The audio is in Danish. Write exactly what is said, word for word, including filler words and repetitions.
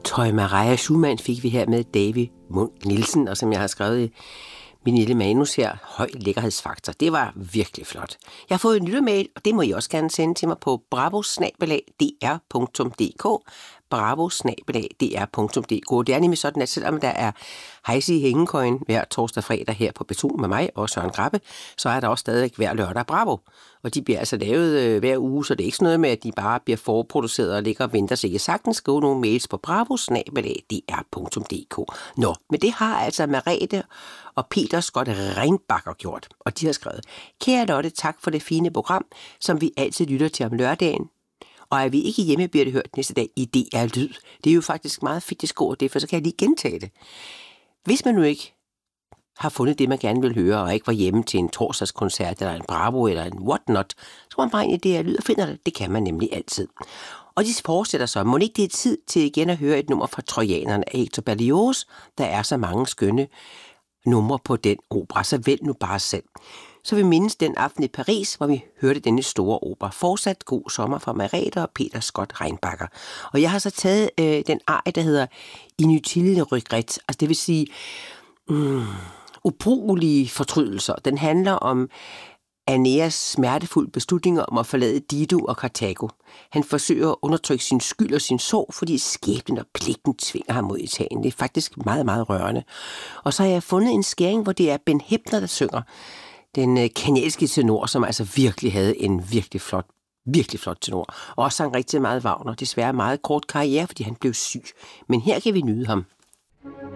Toy Maria Schumann fik vi her med David Munk Nielsen, og som jeg har skrevet i min lille manus her, høj lækkerhedsfaktor. Det var virkelig flot. Jeg har fået en lyttermail, og det må I også gerne sende til mig på bravo snabel-a d r punktum d k. bravo snabel-a d r punktum d k. Det er nemlig sådan, at selvom der er hejse i hængekøjen hver torsdag og fredag her på B to med mig og Søren Grabbe, så er der også stadig hver lørdag Bravo. Og de bliver altså lavet øh, hver uge, så det er ikke sådan noget med, at de bare bliver forproduceret og ligger og venter, så I kan sagtens skrive nogle mails på bravo snabel-a d r punktum d k. Nå, men det har altså Merete og Peter Scott Reinbacher gjort, og de har skrevet: Kære Lotte, tak for det fine program, som vi altid lytter til om lørdagen. Og er vi ikke hjemme, bliver det hørt næste dag i D R Lyd. Det er jo faktisk meget fedt, det skriver det, for så kan jeg lige gentage det. Hvis man nu ikke har fundet det, man gerne vil høre, og ikke var hjemme til en torsdagskoncert, eller en Bravo, eller en whatnot, så går man bare ind i D R Lyd og finder det. Det kan man nemlig altid. Og de fortsætter så: Må ikke det er tid til igen at høre et nummer fra Trojanerne af Hector Berlioz? Der er så mange skønne numre på den opera, så vælg nu bare selv. Så vi mindes den aften i Paris, hvor vi hørte denne store opera. Fortsat god sommer fra Merete og Peter Scott Reinbacher. Og jeg har så taget øh, den arie, der hedder Inutile regret, altså det vil sige mm, ubrugelige fortrydelser. Den handler om Aeneas smertefulde beslutninger om at forlade Dido og Karthago. Han forsøger at undertrykke sin skyld og sin sorg, fordi skæbnen og pligten tvinger ham mod Italien. Det er faktisk meget, meget rørende. Og så har jeg fundet en skæring, hvor det er Ben Heppner, der synger. Den kanadiske tenor, som altså virkelig havde en virkelig flot, virkelig flot tenor. Og også sang rigtig meget Wagner. Desværre meget kort karriere, fordi han blev syg. Men her kan vi nyde ham.